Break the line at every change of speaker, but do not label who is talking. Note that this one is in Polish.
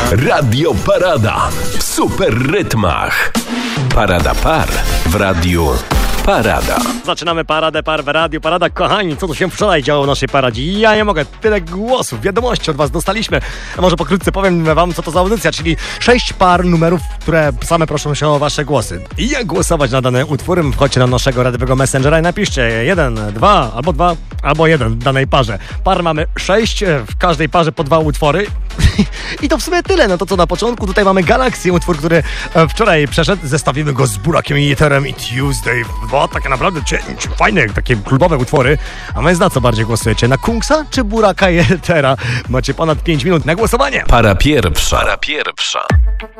Radio Parada w super rytmach. Parada par w radiu Parada.
Zaczynamy Paradę Par w Radiu Parada. Kochani, co tu się wczoraj działo w naszej paradzie? Ja nie mogę, tyle głosów, wiadomości od was dostaliśmy. A może pokrótce powiem wam, co to za audycja, czyli 6 par numerów, które same proszą się o wasze głosy. I jak głosować na dane utwory? Wchodźcie na naszego radiowego Messengera i napiszcie 1, 2, albo 1 w danej parze. Par mamy 6, w każdej parze po 2 utwory. I to w sumie tyle. No to co na początku, tutaj mamy Galaxy, utwór, który wczoraj przeszedł. Zestawimy go z Burakiem i Jeterem i Tuesday. Dwa takie naprawdę fajne, takie klubowe utwory. A więc na co bardziej głosujecie? Na Kungsa czy Buraka i Jetera? Macie ponad 5 minut na głosowanie.
Para pierwsza.